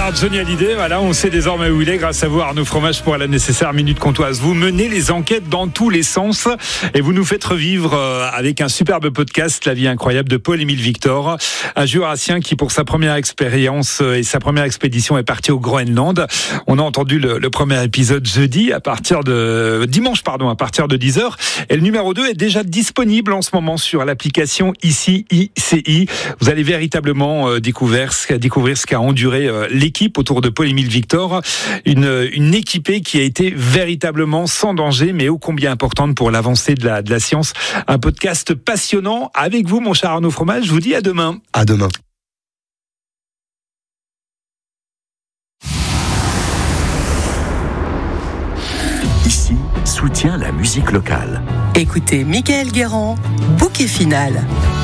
par Johnny Hallyday. Voilà, on sait désormais où il est grâce à vous, Arnaud Fromage, pour la nécessaire Minute Comtoise. Vous menez les enquêtes dans tous les sens et vous nous faites revivre avec un superbe podcast La vie incroyable de Paul-Émile Victor, un jurassien qui, pour sa première expérience et sa première expédition, est parti au Groenland. On a entendu le premier épisode dimanche, à partir de 10h. Et le numéro 2 est déjà disponible en ce moment sur l'application ICI. Vous allez véritablement découvrir ce qu'a enduré l'équipe autour de Paul-Émile Victor, une équipée qui a été véritablement sans danger, mais ô combien importante pour l'avancée de la science. Un podcast passionnant avec vous, mon cher Arnaud Fromage. Je vous dis à demain. À demain. Ici, soutient la musique locale. Écoutez Michael Guérand, Bouquet Final.